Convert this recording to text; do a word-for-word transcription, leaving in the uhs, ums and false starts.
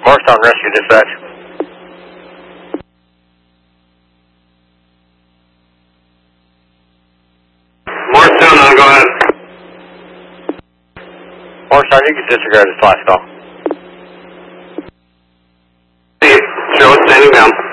Morristown Rescue Dispatch. Morristown, uh, go ahead. Morristown, you can disregard this last call. Steve, show it standing down.